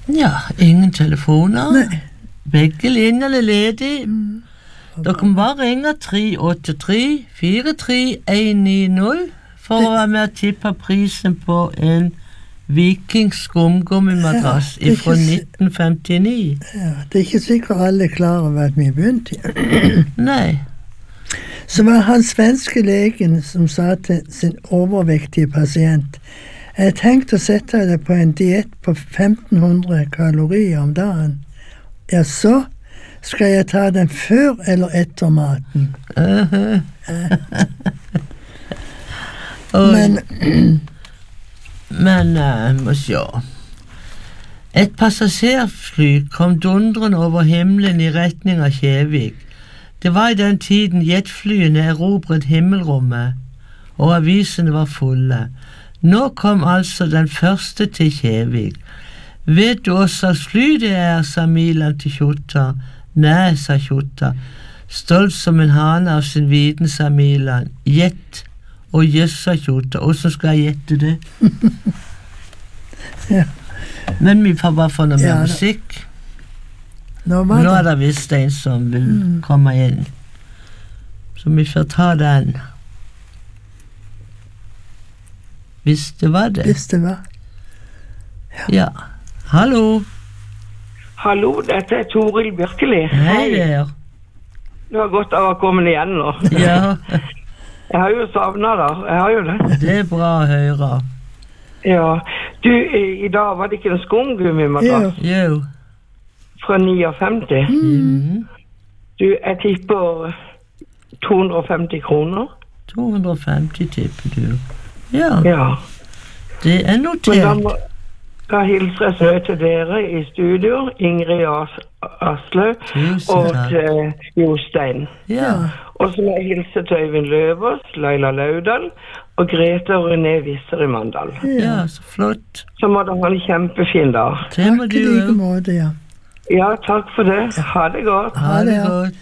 Ja, ingen telefoner. Nei. Begge linjene er ledige. Dere kan bare ringe 383-43-190 for å være med og tippe prisen på en Viking skumgummimadrass Ja, fra 1959. Ja, det er ikke sikkert alle er klar over at vi begynte. Nei. Så var han svenske legen som sa til sin overvektige pasient: jeg tenkte å sette deg på en diett på 1500 kalorier om dagen. Ja, så skal jeg ta den før eller etter maten. Men må se. Et passasjerfly kom dundrende over himmelen i retning av Kjevik. Det var i den tiden jetflyene erobret himmelrommet, og avisene var fulle. Nå kom altså den første til Kjevik. Vet du hva slags fly det er, sa Milan til Kjota. Nei, sa Kjota. Stolt som en hane av sin viten, sa Milan. Gjett. Og jøss, sa Kjota. Hvordan skal jeg gjette det? Ja. Men vi får bare få noe mer musikk. Nå er det visst en som vil komme inn. Så vi får ta den. Hvis det var det. Hvis det var. Ja. Hallo. Hallo, dette er Toril Bjørkeli. Hei der. Du har godt av å komme igjen nå. Ja. Jeg har jo savnet deg, jeg har jo det. Det er bra å høre. Ja, du, i dag var det ikke en skumgummimadrass? Jo. Fra 59. Du, jeg tipper 250 kroner. 250 tipper du. Ja. Det er notert. Da hilser jeg så til dere i studio, Ingrid Aslaug og til Jostein. Ja. Og så må jeg hilse til Øyvind Løvås, Laila Laudal og Grete og René Visser i Mandal. Ja, så flott. Så må dere ha en kjempefin dag. Det må du like måte, ja. Ja, takk for det. Ha det godt. Ha det godt.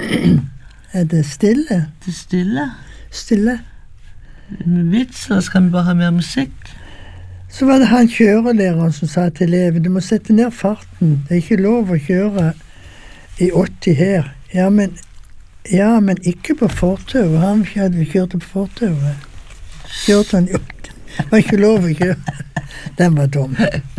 Er det stille? Det er stille. Stille. Med vits, eller skal vi bare ha mer musikk? Så var det han kjørelæreren som sa til eleven: du må sette ned farten. Det er ikke lov å kjøre i 80 her. Ja, men ikke på fortauet. Han kjørte på fortauet. Kjørte han i 80. Det var ikke lov å kjøre. Den var dum.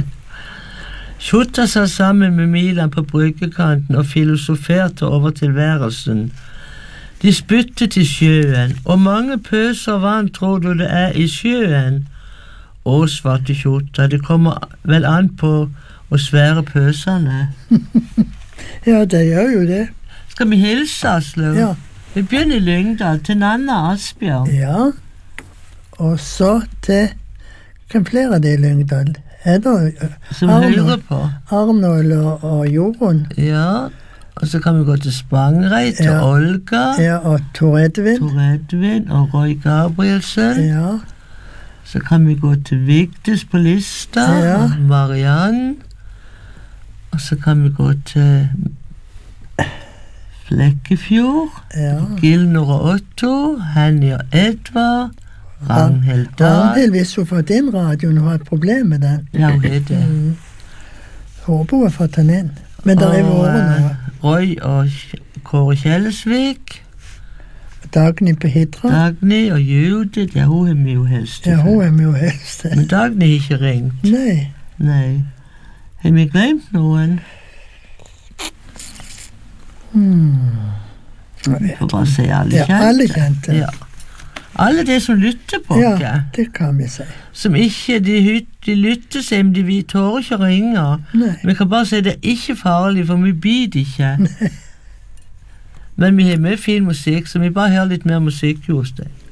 Kjota satt sammen med Milan på bryggekanten og filosoferte over tilværelsen. De spyttet i sjøen, og mange pøser vann tror du det er i sjøen? Å, svarte Kjota, det kommer vel an på å svære pøsene. Ja, det gjør jo det. Skal vi hilse, Aslaug? Ja. Vi begynner i Lyngdal, til Nanna Asbjørn. Ja, og så til hvem flere av det i Lyngdal? Er det som hører på? Arnold og Jorunn. Ja, og så kan vi gå til Spangrei, til Olga. Ja, og Tor Edvin og Roy Gabrielsen. Ja. Så kan vi gå til Vigdis på Lista, og Mariann. Og så kan vi gå til Flekkefjord, Gilnor og Otto, Henny og Edvard, Ragnhild Dahl. Ragnhild, hvis hun har fått inn radioen, hun har et problem med den. Ja, hun er det. Håper hun har fått den inn. Men det er våre nå. Roy og Kåre Kjellesvik. Dagny på Hidra. Dagny og Judith, ja, hun er vi jo helst. Ja, hun er vi jo helst. Men Dagny har ikke ringt. Nei. Har vi glemt noen? Vi får bare si alle kjente. Ja, alle kjente. Ja. Alle de som lytter på oss. Ja, det kan vi si. Som ikke, de lytter seg, men vi tårer ikke å ringe. Vi kan bare si det er ikke farlig, for vi biter ikke. Men vi har mye fin musikk, så vi bare hører litt mer musikk hos deg.